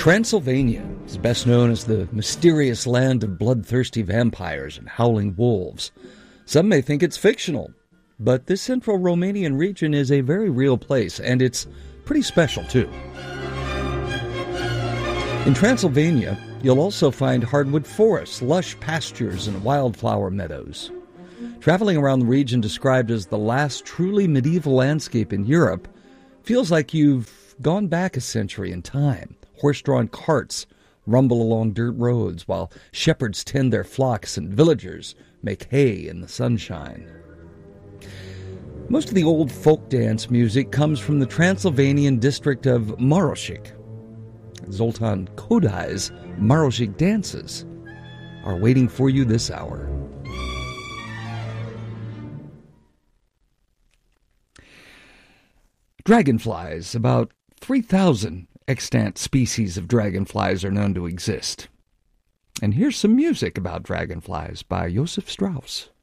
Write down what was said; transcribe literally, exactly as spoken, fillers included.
Transylvania is best known as the mysterious land of bloodthirsty vampires and howling wolves. Some may think it's fictional, but this central Romanian region is a very real place, and it's pretty special, too. In Transylvania, you'll also find hardwood forests, lush pastures, and wildflower meadows. Traveling around the region described as the last truly medieval landscape in Europe feels like you've gone back a century in time. Horse-drawn carts rumble along dirt roads while shepherds tend their flocks and villagers make hay in the sunshine. Most of the old folk dance music comes from the Transylvanian district of Marošik. Zoltan Kodai's Marošik dances are waiting for you this hour. Dragonflies. About three thousand extant species of dragonflies are known to exist. And here's some music about dragonflies by Josef Strauss.